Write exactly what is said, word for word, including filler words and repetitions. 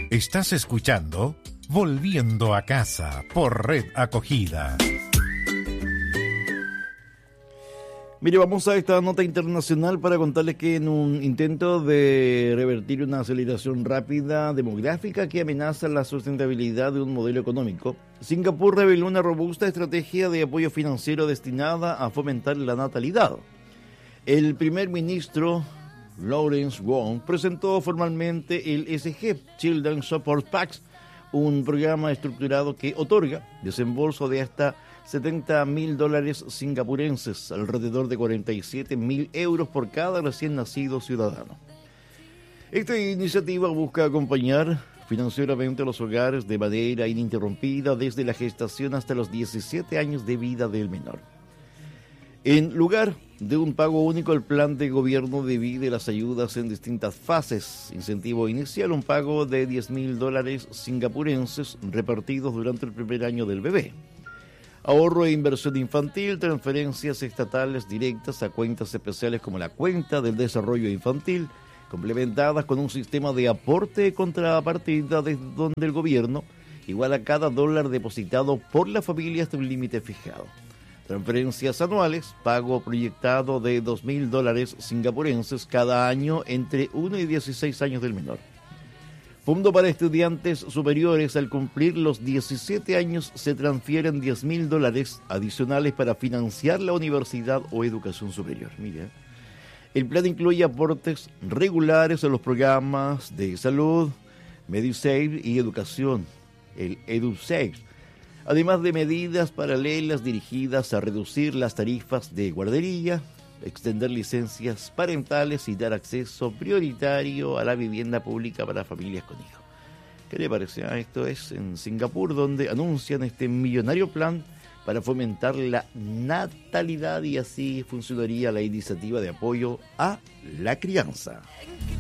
Estás escuchando Volviendo a Casa por Red Acogida. Mire, vamos a esta nota internacional para contarles que en un intento de revertir una aceleración rápida demográfica que amenaza la sustentabilidad de un modelo económico, Singapur reveló una robusta estrategia de apoyo financiero destinada a fomentar la natalidad. El primer ministro Lawrence Wong presentó formalmente el S G, Children Support Packs, un programa estructurado que otorga desembolso de hasta setenta mil dólares singapurenses, alrededor de cuarenta y siete mil euros por cada recién nacido ciudadano. Esta iniciativa busca acompañar financieramente a los hogares de manera ininterrumpida desde la gestación hasta los diecisiete años de vida del menor. En lugar de un pago único, el plan de gobierno divide las ayudas en distintas fases. Incentivo inicial, un pago de diez mil dólares singapurenses repartidos durante el primer año del bebé. Ahorro e inversión infantil, transferencias estatales directas a cuentas especiales como la cuenta del desarrollo infantil, complementadas con un sistema de aporte contrapartida desde donde el gobierno iguala cada dólar depositado por la familia hasta un límite fijado. Transferencias anuales, pago proyectado de dos mil dólares singapurenses cada año entre uno y dieciséis años del menor. Fondo para estudiantes superiores, al cumplir los diecisiete años se transfieren diez mil dólares adicionales para financiar la universidad o educación superior. Mira, el plan incluye aportes regulares a los programas de salud, Medisave y educación, el EduSave, además de medidas paralelas dirigidas a reducir las tarifas de guardería, extender licencias parentales y dar acceso prioritario a la vivienda pública para familias con hijos. ¿Qué le parece? Ah, esto es en Singapur, donde anuncian este millonario plan para fomentar la natalidad, y así funcionaría la iniciativa de apoyo a la crianza.